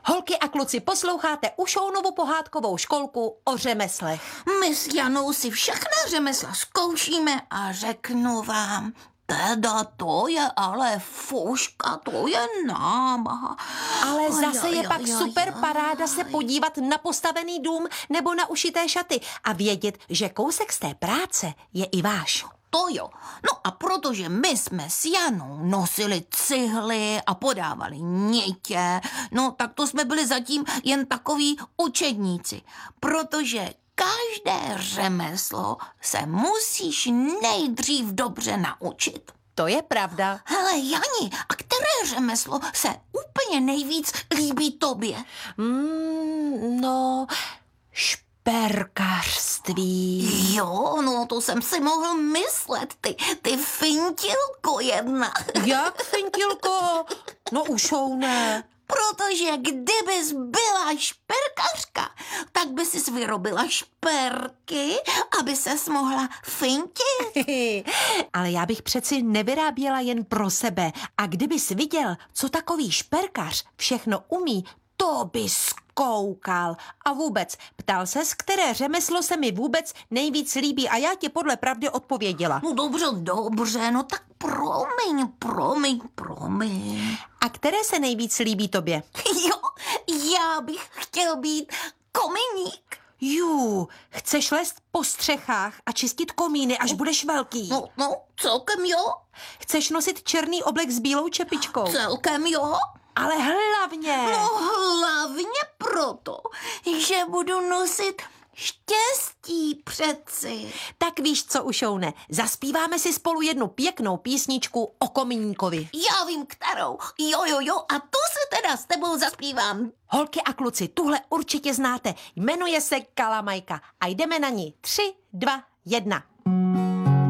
Holky a kluci, posloucháte Ušounovu pohádkovou školku o řemeslech. My s Janou si všechna řemesla zkoušíme a řeknu vám, teda to je ale fuška, to je námaha. Ale zase je pak super paráda se podívat na postavený dům nebo na ušité šaty a vědět, že kousek z té práce je i váš. To jo. No a protože my jsme s Janou nosili cihly a podávali nitě, no tak to jsme byli zatím jen takoví učedníci, protože každé řemeslo se musíš nejdřív dobře naučit. To je pravda. Hele, Jani, a které řemeslo se úplně nejvíc líbí tobě? No, šperkařství. Jo, no to jsem si mohl myslet, ty fintilko jedna. Jak, fintilko? No Ušoune. Protože kdybys byla šperkařka, tak by sis vyrobila šperky, aby ses mohla fintit. Ale já bych přeci nevyráběla jen pro sebe. A kdybys viděl, co takový šperkař všechno umí, to bys koukal. A vůbec, ptal ses, které řemeslo se mi vůbec nejvíc líbí a já ti podle pravdy odpověděla. No dobře, no tak promiň. A které se nejvíc líbí tobě? Jo, já bych chtěl být kominík. Chceš lézt po střechách a čistit komíny, až budeš velký. No, celkem jo. Chceš nosit černý oblek s bílou čepičkou. Celkem jo. Ale hlavně. No hlavně proto, že budu nosit štěstí přeci. Tak víš co, Ušoune, zaspíváme si spolu jednu pěknou písničku o komíníkovi. Já vím kterou. Jo, a tu se teda s tebou zaspívám. Holky a kluci, tuhle určitě znáte. Jmenuje se Kalamajka a jdeme na ní. 3, 2, 1.